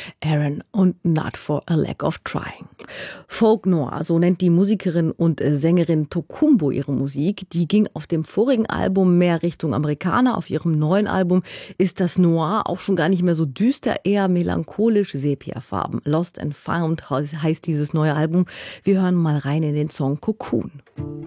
Aaron und Not for a Lack of Trying. Folk Noir, so nennt die Musikerin und Sängerin Tokumbo ihre Musik. Die ging auf dem vorigen Album mehr Richtung Amerikaner. Auf ihrem neuen Album ist das Noir auch schon gar nicht mehr so düster, eher melancholisch, sepiafarben. Lost and Found heißt dieses neue Album. Wir hören mal rein in den Song Cocoon.